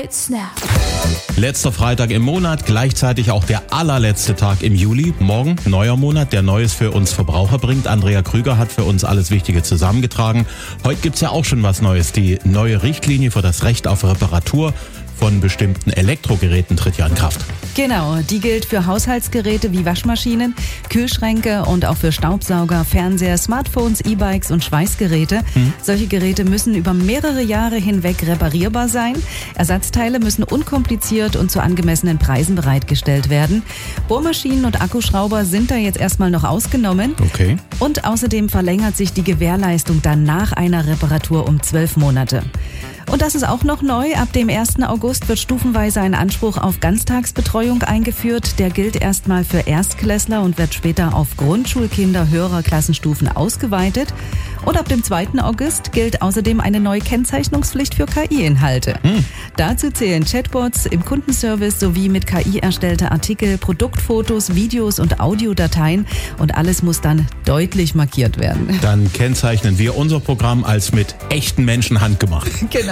Snap. Letzter Freitag im Monat, gleichzeitig auch der allerletzte Tag im Juli. Morgen, neuer Monat, der Neues für uns Verbraucher bringt. Andrea Krüger hat für uns alles Wichtige zusammengetragen. Heute gibt's ja auch schon was Neues. Die neue Richtlinie für das Recht auf Reparatur von bestimmten Elektrogeräten tritt ja in Kraft. Genau, die gilt für Haushaltsgeräte wie Waschmaschinen, Kühlschränke und auch für Staubsauger, Fernseher, Smartphones, E-Bikes und Schweißgeräte. Solche Geräte müssen über mehrere Jahre hinweg reparierbar sein. Ersatzteile müssen unkompliziert und zu angemessenen Preisen bereitgestellt werden. Bohrmaschinen und Akkuschrauber sind da jetzt erstmal noch ausgenommen. Okay. Und außerdem verlängert sich die Gewährleistung dann nach einer Reparatur um 12 Monate. Und das ist auch noch neu. Ab dem 1. August wird stufenweise ein Anspruch auf Ganztagsbetreuung eingeführt. Der gilt erstmal für Erstklässler und wird später auf Grundschulkinder höherer Klassenstufen ausgeweitet. Und ab dem 2. August gilt außerdem eine neue Kennzeichnungspflicht für KI-Inhalte. Dazu zählen Chatbots im Kundenservice sowie mit KI erstellte Artikel, Produktfotos, Videos und Audiodateien. Und alles muss dann deutlich markiert werden. Dann kennzeichnen wir unser Programm als mit echten Menschen handgemacht. Genau.